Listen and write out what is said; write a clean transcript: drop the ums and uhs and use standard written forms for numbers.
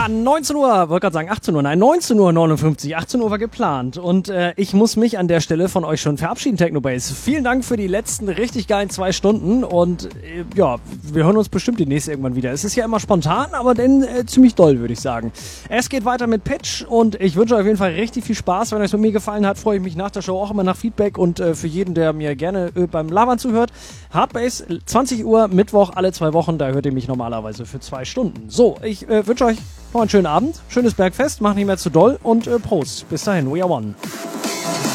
Ja, 19 Uhr, wollte gerade sagen 18 Uhr, nein, 19:59 Uhr, 18 Uhr war geplant. Und ich muss mich an der Stelle von euch schon verabschieden, Technobase. Vielen Dank für die letzten richtig geilen 2 Stunden und ja, wir hören uns bestimmt die nächste irgendwann wieder. Es ist ja immer spontan, aber dann ziemlich doll, würde ich sagen. Es geht weiter mit Pitch und ich wünsche euch auf jeden Fall richtig viel Spaß. Wenn euch mit mir gefallen hat, freue ich mich nach der Show auch immer nach Feedback und für jeden, der mir gerne beim Labern zuhört. Hardbase, 20 Uhr, Mittwoch, alle 2 Wochen, da hört ihr mich normalerweise für 2 Stunden. So, ich wünsche euch noch einen schönen Abend, schönes Bergfest, macht nicht mehr zu doll und Prost. Bis dahin, we are one.